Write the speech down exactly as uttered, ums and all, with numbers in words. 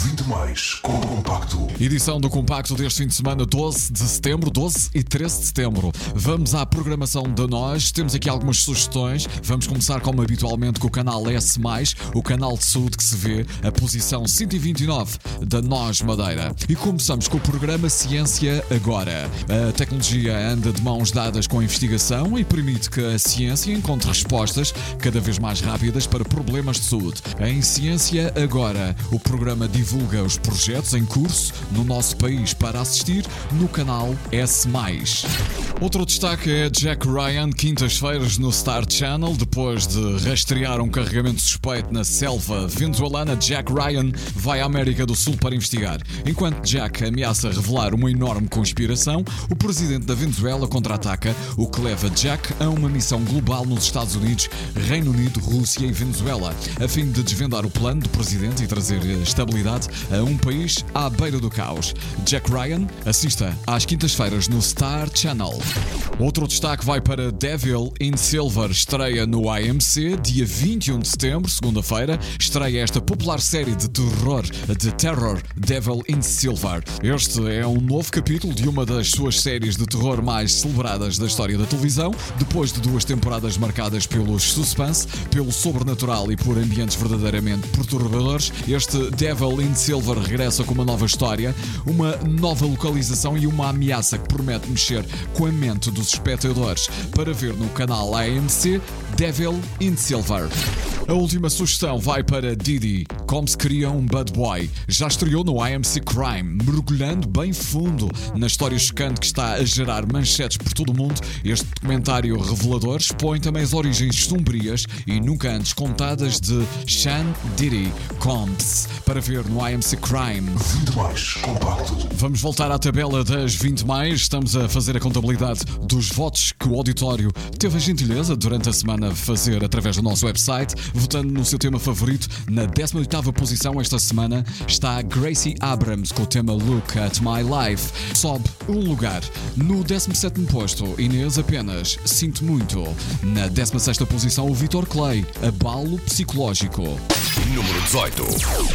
vinte mais com o Compacto. Edição do Compacto deste fim de semana, doze de setembro, doze e treze de setembro. Vamos à programação de nós. Temos aqui algumas sugestões. Vamos começar, como habitualmente, com o canal S mais, o canal de saúde que se vê, a posição cento e vinte e nove da Nós Madeira. E começamos com o programa Ciência Agora. A tecnologia anda de mãos dadas com a investigação e permite que a ciência encontre respostas cada vez mais rápidas para problemas de saúde. Em Ciência Agora, o programa divulga os projetos em curso no nosso país para assistir no canal S mais. Outro destaque é Jack Ryan, quintas-feiras no Star Channel. Depois de rastrear um carregamento suspeito na selva venezuelana, Jack Ryan vai à América do Sul para investigar. Enquanto Jack ameaça revelar uma enorme conspiração, o presidente da Venezuela contra-ataca, o que leva Jack a uma missão global nos Estados Unidos, Reino Unido, Rússia e Venezuela, a fim de desvendar o plano do presidente e trazer estabilidade a um país à beira do caos. Jack Ryan assista às quintas-feiras no Star Channel. Outro destaque vai para Devil in Silver, estreia no A M C, dia vinte e um de setembro, segunda-feira, estreia esta popular série de terror, de terror, Devil in Silver. Este é um novo capítulo de uma das suas séries de terror mais celebradas da história da televisão, depois de duas temporadas marcadas pelos suspense, pelo sobrenatural e por ambientes verdadeiramente perturbadores. Este Devil in Silver regressa com uma nova história, uma nova localização e uma ameaça que promete mexer com a mente dos espectadores. Para ver no canal A M C, Devil in Silver. A última sugestão vai para Diddy, como se cria um bad boy. Já estreou no A M C Crime, mergulhando bem fundo na história chocante que está a gerar manchetes por todo o mundo. Este documentário revelador expõe também as origens sombrias e nunca antes contadas de Sean Diddy Combs. Para ver no A M C Crime. vinte mais Compacto. Vamos voltar à tabela das vinte mais. Estamos a fazer a contabilidade dos votos que o auditório teve a gentileza durante a semana de fazer através do nosso website, votando no seu tema favorito. Na décima oitava posição esta semana está Gracie Abrams com o tema Look at My Life. Sobe um lugar. No décimo sétimo posto, Inês apenas Sinto Muito. Na décima sexta posição, o Vitor Clay, Abalo Psicológico. Número dezoito.